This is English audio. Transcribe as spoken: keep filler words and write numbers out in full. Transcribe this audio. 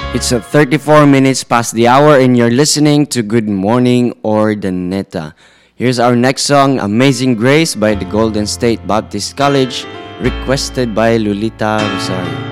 It's uh, thirty-four minutes past the hour, and you're listening to Good Morning Ordaneta. Here's our next song, Amazing Grace by the Golden State Baptist College, requested by Lolita Rosario.